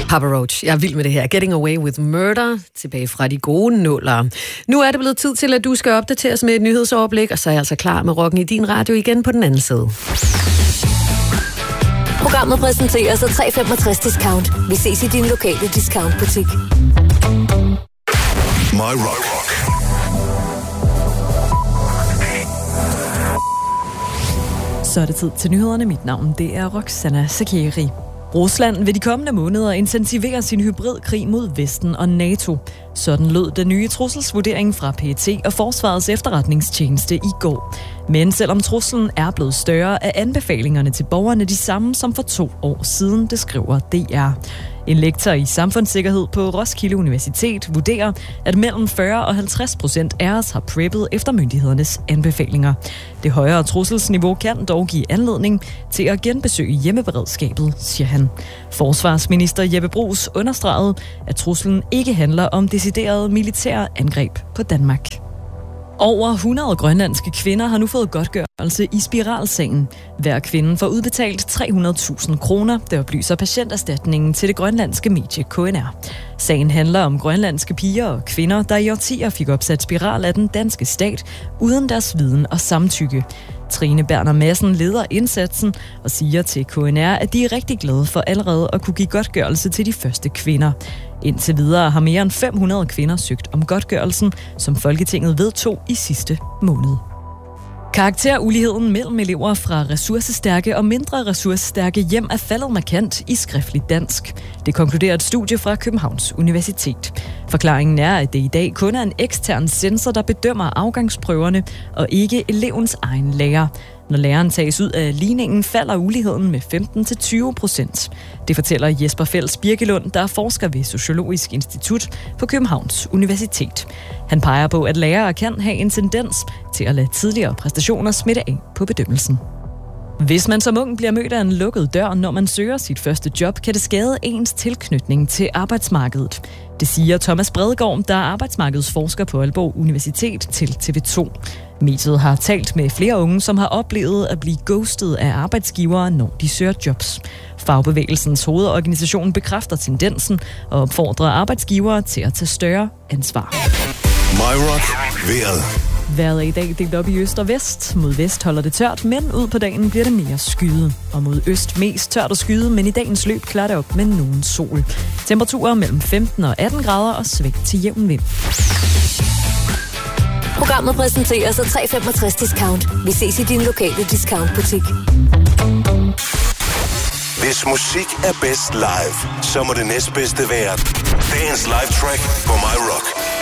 Papa Roach, jeg er vild med det her. Getting Away with Murder, tilbage fra de gode nuller. Nu er det blevet tid til, at du skal opdateres med et nyhedsoverblik, og så er jeg altså klar med rocken i din radio igen på den anden side. Programmet præsenterer sig 365 Discount. Vi ses i din lokale discountbutik. My Rock. Så er det tid til nyhederne. Mit navn, det er Roxana Sakeri. Rusland vil de kommende måneder intensivere sin hybridkrig mod Vesten og NATO. Sådan lød den nye trusselsvurdering fra PET og Forsvarets efterretningstjeneste i går. Men selvom truslen er blevet større, er anbefalingerne til borgerne de samme som for 2 år siden, det skriver DR. En lektor i samfundssikkerhed på Roskilde Universitet vurderer, at mellem 40 og 50% af os har preppet efter myndighedernes anbefalinger. Det højere trusselsniveau kan dog give anledning til at genbesøge hjemmeberedskabet, siger han. Forsvarsminister Jeppe Bruus understregede, at truslen ikke handler om deciderede militære angreb på Danmark. Over 100 grønlandske kvinder har nu fået godtgørelse i spiralsagen. Hver kvinde får udbetalt 300.000 kroner, der oplyser patienterstatningen til det grønlandske medie KNR. Sagen handler om grønlandske piger og kvinder, der i årtier fik opsat spiral af den danske stat, uden deres viden og samtykke. Trine Berner Madsen leder indsatsen og siger til KNR, at de er rigtig glade for allerede at kunne give godtgørelse til de første kvinder. Indtil videre har mere end 500 kvinder søgt om godtgørelsen, som Folketinget vedtog i sidste måned. Karakteruligheden mellem elever fra ressourcestærke og mindre ressourcestærke hjem er faldet markant i skriftligt dansk. Det konkluderer et studie fra Københavns Universitet. Forklaringen er, at det i dag kun er en ekstern censor, der bedømmer afgangsprøverne, og ikke elevens egen lærer. Når læreren tages ud af ligningen, falder uligheden med 15-20%. Det fortæller Jesper Fels Birkelund, der er forsker ved Sociologisk Institut på Københavns Universitet. Han peger på, at lærere kan have en tendens til at lade tidligere præstationer smitte af på bedømmelsen. Hvis man som ung bliver mødt af en lukket dør, når man søger sit første job, kan det skade ens tilknytning til arbejdsmarkedet. Det siger Thomas Bredegaard, der er arbejdsmarkedsforsker på Aalborg Universitet til TV2. Mediet har talt med flere unge, som har oplevet at blive ghostet af arbejdsgivere, når de søger jobs. Fagbevægelsens hovedorganisation bekræfter tendensen og opfordrer arbejdsgivere til at tage større ansvar. My Rock. Vejret. Vejret er i dag delt op i øst og vest. Mod vest holder det tørt, men ud på dagen bliver det mere skyet. Og mod øst mest tørt og skyet, men i dagens løb klarer det op med nogen sol. Temperaturer mellem 15 og 18 grader og sving til jævn vind. Programmet præsenterer sig 365 Discount. Vi ses i din lokale discountbutik. Hvis musik er bedst live, så må det næstbedste være dagens live track på My Rock.